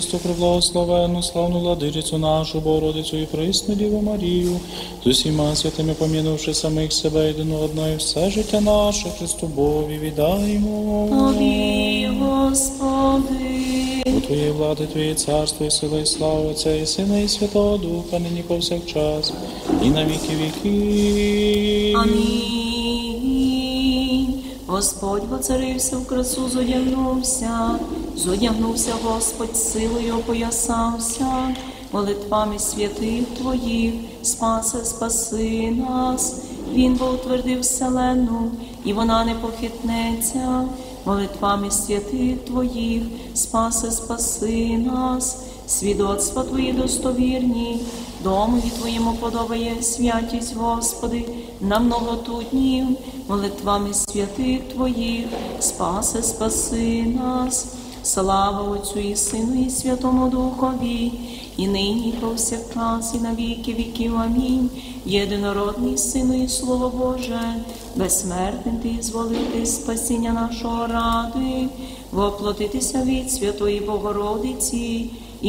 Преблагословенну, славну владичицю нашу, Богородицю і присну Діву Марію, з усіма святими помінувши самих себе єдину одною, все життя наше Христу Богові віддаємо. Тобі, Господи. У Твоєї влади, Твоє царство, і сила, і слава Отця, і Сина, і Святого Духа, нині повсякчас, і на віки віків. Амінь. Господь воцарився в красу, зодягнувся Господь силою, опоясався, молитвами святих Твоїх, спаси нас. Він бо утвердив вселенну, і вона не похитнеться, молитвами святих Твоїх, спаси нас. Свідоцтва Твої достовірні, домові Твоєму подобає святість, Господи, на многоту днів, молитвами святих Твоїх, спаси нас. Слава Отцю і Сину, і Святому Духові, і нині, і повсякчас, і на віки віків. Амінь. Єдинородний Сину і Слово Боже, безсмертним Ти зволити спасіння нашого ради, воплотитися від Святої Богородиці,